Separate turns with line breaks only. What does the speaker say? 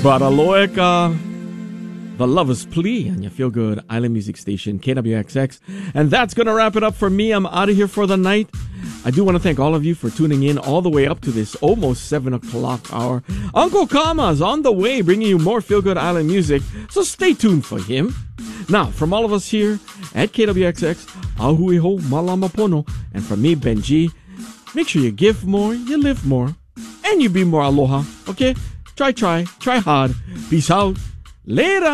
Baraloeka, The Lover's Plea on your feel-good island music station, KWXX. And that's going to wrap it up for me. I'm out of here for the night. I do want to thank all of you for tuning in all the way up to this almost 7 o'clock hour. Uncle Kama's on the way, bringing you more feel-good island music, so stay tuned for him. Now, from all of us here at KWXX, Ahuiho Malamapono, and from me, Benji, make sure you give more, you live more, and you be more aloha, okay? Try hard. Peace out. Later.